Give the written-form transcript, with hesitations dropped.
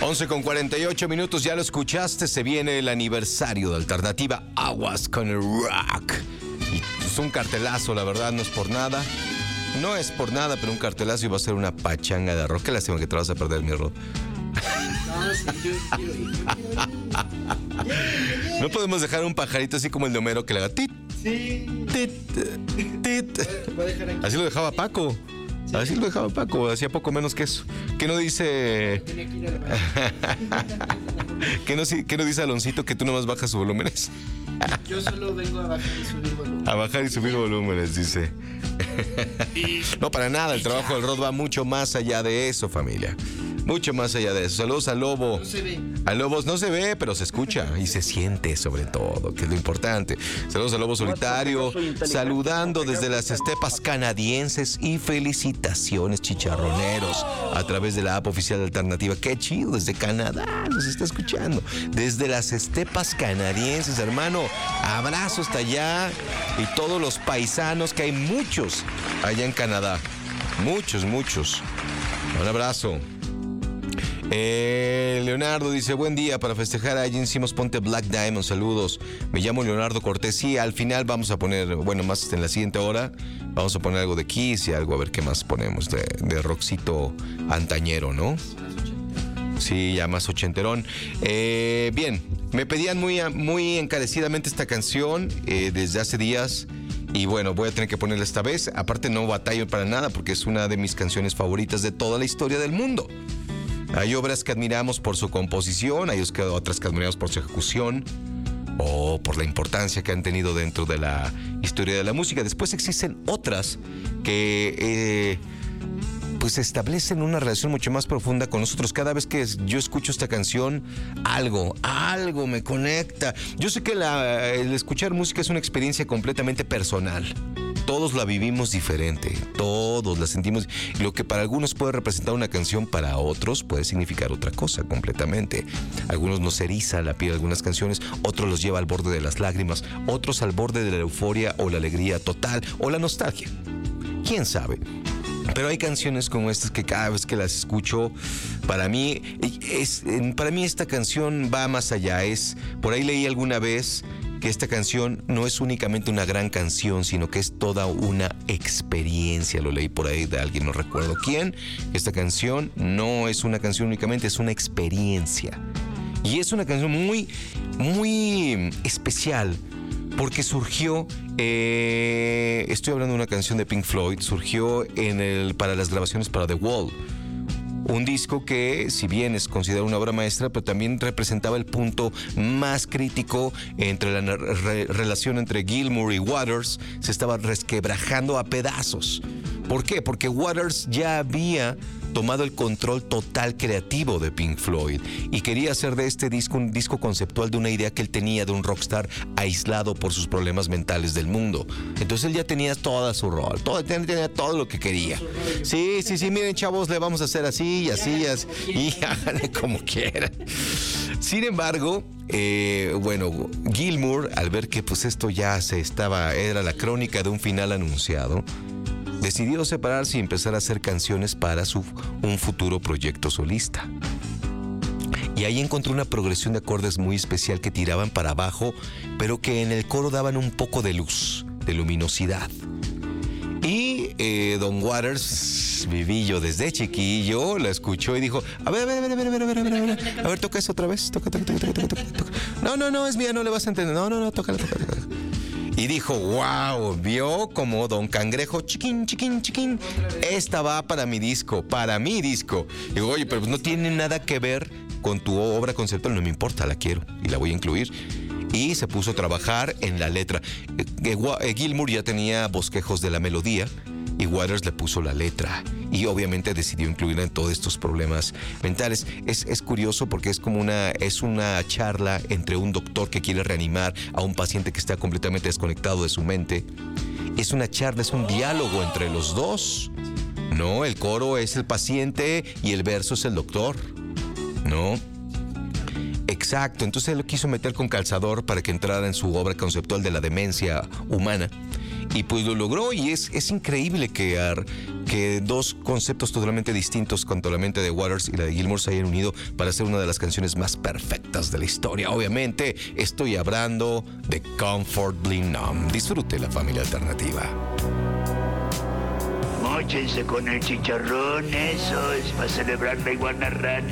11:48, ya lo escuchaste, se viene el aniversario de Alternativa Aguas con el Rock. Y es un cartelazo, la verdad, no es por nada. No es por nada, pero un cartelazo y va a ser una pachanga de rock. Qué lástima que te vas a perder, mi Rod. No, sí, yo quiero ir. No podemos dejar un pajarito así como el de Homero que le haga tit, Sí. tit, tit. Voy a dejar aquí. Así lo dejaba Paco. Así lo dejaba Paco, hacía poco menos que eso. ¿Qué no dice? Tenía que ir al baño. ¿Qué no dice Aloncito que tú nomás bajas sus volúmenes? Yo solo vengo a bajar y subir volumen. A bajar y subir volúmenes, dice. No, para nada, el trabajo del Rod va mucho más allá de eso, familia. Mucho más allá de eso. Saludos a Lobo. No se ve. A Lobos no se ve, pero se escucha y se siente sobre todo, que es lo importante. Saludos a Lobo Solitario, saludando desde las estepas canadienses y felicitaciones, chicharroneros, a través de la app oficial de Alternativa. Qué chido, desde Canadá nos está escuchando. Desde las estepas canadienses, hermano. Abrazo hasta allá y todos los paisanos, que hay muchos allá en Canadá. Muchos, muchos. Un abrazo. Leonardo dice, buen día, para festejar allí hicimos Ponte Black Diamond, saludos, me llamo Leonardo Cortés. Sí, al final vamos a poner, bueno, más en la siguiente hora vamos a poner algo de Kiss y algo, a ver qué más ponemos de rockcito antañero, ¿no? Sí, ya más ochenterón. Bien, me pedían muy encarecidamente esta canción desde hace días. Y bueno, voy a tener que ponerla esta vez. Aparte no batallo para nada porque es una de mis canciones favoritas de toda la historia del mundo. Hay obras que admiramos por su composición, hay otras que admiramos por su ejecución o por la importancia que han tenido dentro de la historia de la música. Después existen otras que pues establecen una relación mucho más profunda con nosotros. Cada vez que yo escucho esta canción, algo me conecta. Yo sé que el escuchar música es una experiencia completamente personal. Todos la vivimos diferente, todos la sentimos. Lo que para algunos puede representar una canción, para otros puede significar otra cosa completamente. Algunos nos eriza la piel algunas canciones, otros los lleva al borde de las lágrimas, otros al borde de la euforia o la alegría total o la nostalgia. ¿Quién sabe? Pero hay canciones como estas que cada vez que las escucho, para mí esta canción va más allá. Por ahí leí alguna vez que esta canción no es únicamente una gran canción, sino que es toda una experiencia. Lo leí por ahí de alguien, no recuerdo quién. Esta canción no es una canción únicamente, es una experiencia. Y es una canción muy, muy especial, porque surgió, estoy hablando de una canción de Pink Floyd, surgió para las grabaciones para The Wall. Un disco que, si bien es considerado una obra maestra, pero también representaba el punto más crítico entre la relación entre Gilmour y Waters. Se estaba resquebrajando a pedazos. ¿Por qué? Porque Waters ya había tomado el control total creativo de Pink Floyd y quería hacer de este disco un disco conceptual de una idea que él tenía de un rockstar aislado por sus problemas mentales del mundo. Entonces él ya tenía todo su rol, tenía todo lo que quería. Sí, miren, chavos, le vamos a hacer así y así y háganle como quieran. Sin embargo, bueno, Gilmour, al ver que pues esto ya era la crónica de un final anunciado, decidió separarse y empezar a hacer canciones para un futuro proyecto solista. Y ahí encontró una progresión de acordes muy especial que tiraban para abajo, pero que en el coro daban un poco de luz, de luminosidad. Y Don Waters, vivillo desde chiquillo, la escuchó y dijo, a ver, toca eso otra vez, toca. No, es mía, no le vas a entender, no, tócala. Y dijo, wow, vio como Don Cangrejo, chiquín. Esta va para mi disco. Y digo, oye, pero no tiene nada que ver con tu obra conceptual. No me importa, la quiero y la voy a incluir. Y se puso a trabajar en la letra. Gilmour ya tenía bosquejos de la melodía y Waters le puso la letra. Y obviamente decidió incluirla en todos estos problemas mentales. Es curioso porque es una charla entre un doctor que quiere reanimar a un paciente que está completamente desconectado de su mente. Es una charla, es un diálogo entre los dos. No, el coro es el paciente y el verso es el doctor. ¿No? Exacto, entonces él lo quiso meter con calzador para que entrara en su obra conceptual de la demencia humana. Y pues lo logró, y es increíble que dos conceptos totalmente distintos, cuanto a la mente de Waters y la de Gilmour, se hayan unido para hacer una de las canciones más perfectas de la historia. Obviamente, estoy hablando de Comfortably Numb. Disfrute la familia alternativa. Móchense con el chicharrón, eso es para celebrar la iguana rana.